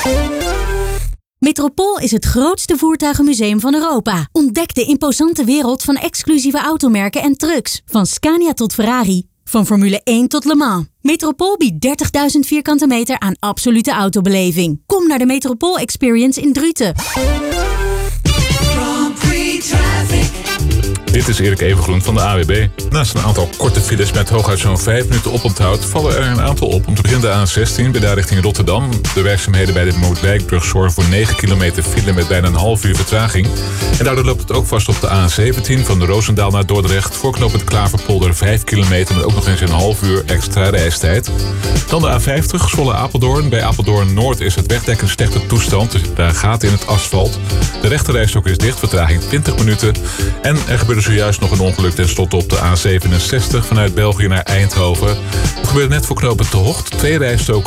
Metropool is het grootste voertuigenmuseum van Europa. Ontdek de imposante wereld van exclusieve automerken en trucks. Van Scania tot Ferrari. Van Formule 1 tot Le Mans. Metropool biedt 30.000 vierkante meter aan absolute autobeleving. Kom naar de Metropool Experience in Druten. Dit is Erik Evengroen van de AWB. Naast een aantal korte files met hooguit zo'n 5 minuten oponthoud vallen er een aantal op. Om te beginnen de A16 bij daar richting Rotterdam. De werkzaamheden bij de Moerdwijkbrug zorgen voor 9 kilometer file met bijna een half uur vertraging. En daardoor loopt het ook vast op de A17 van de Roosendaal naar Dordrecht. Voor knooppunt Klaverpolder 5 kilometer met ook nog eens een half uur extra reistijd. Dan de A50 Zwolle-Apeldoorn. Bij Apeldoorn Noord is het wegdek in slechte toestand. Dus daar gaten in het asfalt. De rechterrijstok is dicht, vertraging 20 minuten. En er gebeurde zojuist nog een ongeluk tenslotte op de A67 vanuit België naar Eindhoven. Het gebeurde net voor knooppunt De Hocht. 2 rijstroken